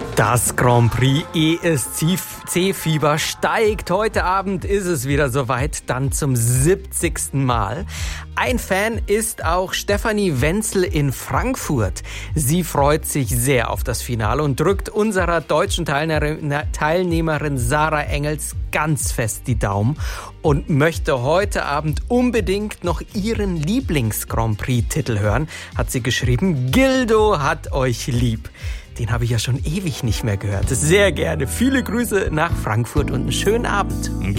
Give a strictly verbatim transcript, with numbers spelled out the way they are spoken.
Das Grand Prix E S C-Fieber steigt. Heute Abend ist es wieder soweit, dann zum siebzigsten Mal. Ein Fan ist auch Stefanie Wenzel in Frankfurt. Sie freut sich sehr auf das Finale und drückt unserer deutschen Teilnehmerin Sarah Engels ganz fest die Daumen und möchte heute Abend unbedingt noch ihren Lieblings-Grand Prix-Titel hören, hat sie geschrieben. Gildo hat euch lieb. Den habe ich ja schon ewig nicht mehr gehört. Sehr gerne. Viele Grüße nach Frankfurt und einen schönen Abend.